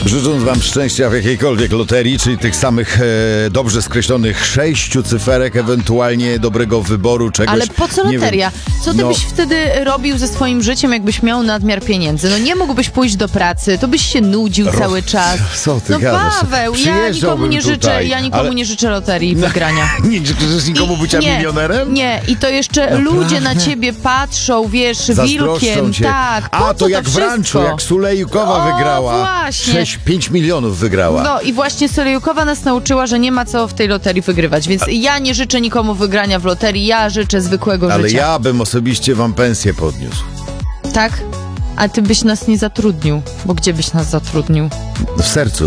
Życząc wam szczęścia w jakiejkolwiek loterii, czyli tych samych dobrze skreślonych 6 cyferek, ewentualnie dobrego wyboru czegoś. Ale po co nie loteria? wiem. Co ty byś wtedy robił ze swoim życiem, jakbyś miał nadmiar pieniędzy? No nie mógłbyś pójść do pracy, to byś się nudził cały czas. Co ty No gadasz? Paweł, Przyjeżdżałbym ja nikomu nie życzę loterii wygrania. Nie życzysz nikomu bycia milionerem? Nie, i to jeszcze ludzie na ciebie patrzą, wiesz, Zazdroszczą wilkiem. cię. Tak, po A, co to jak w wszystko? ranczu, jak Sulejkowa wygrała. Właśnie. 5 milionów wygrała. No i właśnie Solejukowa nas nauczyła, że nie ma co w tej loterii wygrywać, więc ja nie życzę nikomu wygrania w loterii, ja życzę zwykłego Ale życia. ja bym osobiście wam pensję podniósł. Tak? A ty byś nas nie zatrudnił, bo gdzie byś nas zatrudnił? W sercu.